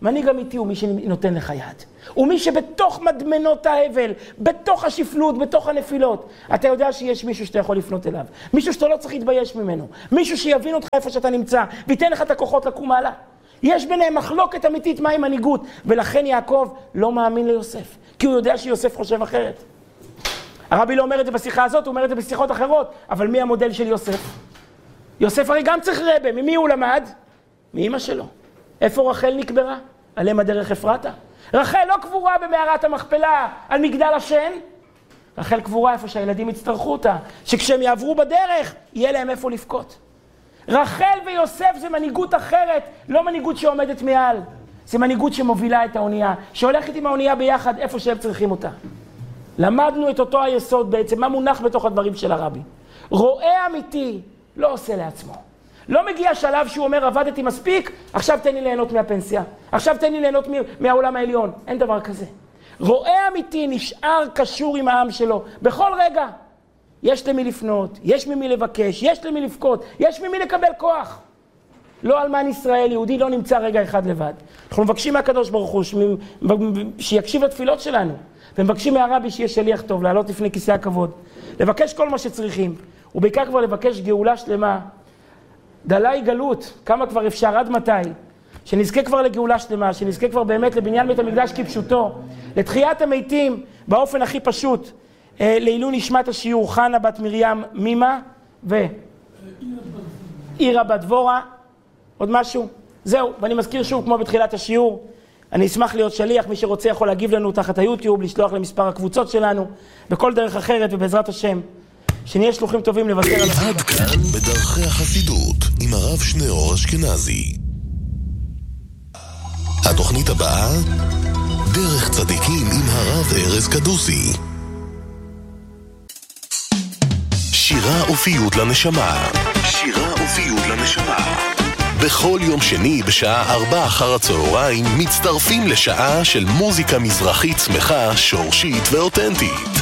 S1: מנהיג אמיתי הוא מי שנותן לך יד. הוא מי שבתוך מדמנות ההבל, בתוך השפלות, בתוך הנפילות, אתה יודע שיש מישהו שאתה יכול לפנות אליו. מישהו שאתה לא צריך להתבייש ממנו. מישהו שיבין אותך איפה שאתה נמצא, ויתן לך את הכוחות לקום הלאה. יש ביניהם מחלוקת אמיתית מהי מנהיגות, ולכן יעקב לא מאמין ליוסף, כי הוא יודע שיוסף חושב אחרת. הרבי לא אומר את זה בשיחה הזאת, הוא אומר את זה בשיחות אחרות, אבל מי המודל של יוסף? יוסף הרי גם צריך רבה, ממי הוא למד? מאמא שלו. איפה רחל נקברה? על אם הדרך אפרתה. רחל לא קבורה במערת המכפלה על מגדל השן, רחל קבורה איפה שהילדים יצטרכו אותה, שכשהם יעברו בדרך יהיה להם איפה לפקות. רחל ויוסף זה מנהיגות אחרת, לא מנהיגות שעומדת מעל, זה מנהיגות שמובילה את האונייה, שהולכת עם האונייה ביחד איפה שהם צריכים אותה. למדנו את אותו היסוד בעצם, מה מונח בתוך הדברים של הרבי. רואה אמיתי לא עושה לעצמו. לא מגיע שלב שהוא אומר, עבדתי מספיק, עכשיו תן לי ליהנות מהפנסיה. עכשיו תן לי ליהנות מהעולם העליון. אין דבר כזה. רואה אמיתי נשאר קשור עם העם שלו. בכל רגע. יש למי לפנות, יש ממי לבקש, יש למי לבכות, יש ממי לקבל כוח. לא אלמן ישראל, יהודי לא נמצא רגע אחד לבד. אנחנו מבקשים מהקדוש ברוך הוא שיקשיב לתפילות שלנו. ומבקשים מהרבי שיהיה שליח טוב, לעלות לפני כיסא הכבוד. לבקש כל מה שצריכים. ובעיקר כבר לבקש גאולה שלמה. דלי גלות, כמה כבר אפשר, עד מתי? שנזכה כבר לגאולה שלמה, שנזכה כבר באמת לבניין בית המקדש כפשוטו, לתחיית המתים באופן הכי פשוט, אה, לעילוי נשמת השיעור, חנה בת מרים מימה ו... עירה בת דבורה. עוד משהו? זהו, ואני מזכיר שוב כמו בתחילת השיעור, אני אשמח להיות שליח, מי שרוצה יכול להגיב לנו תחת היוטיוב, לשלוח למספר הקבוצות שלנו, בכל דרך אחרת ובעזרת השם. שנהיה שלוחים טובים לבשר על החיים.
S2: עד כאן בדרכי החסידות עם הרב שניאור אשכנזי. התוכנית הבאה, דרך צדיקים עם הרב ארז קדוסי. שירה ופיות לנשמה. שירה ופיות לנשמה. בכל יום שני בשעה ארבע אחר הצהריים מצטרפים לשעה של מוזיקה מזרחית שמחה, שורשית ואותנטית.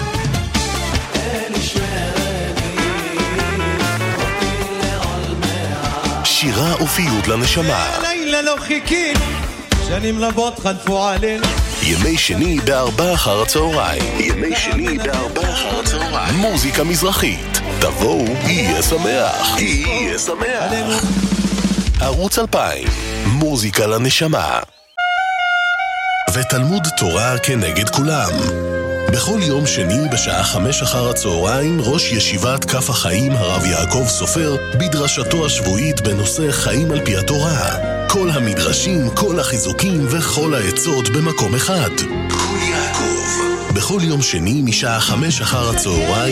S2: שירה ופיות לנשמה.
S3: לילה לא חיכין, שנים רבות חלפו עלינו.
S2: ימי שני בארבע אחר הצהריים. ימי שני בארבע אחר הצהריים. מוזיקה מזרחית. תבואו, יהיה שמח. יהיה שמח. ערוץ אלפיים. מוזיקה לנשמה. ותלמוד תורה כנגד כולם. בכל יום שני בשעה חמש אחר הצהריים ראש ישיבת כף החיים הרב יעקב סופר בדרשתו השבועית בנושא חיים על פי התורה. כל המדרשים, כל החיזוקים וכל העצות במקום אחד. כל יעקב. בכל יום שני משעה חמש אחר הצהריים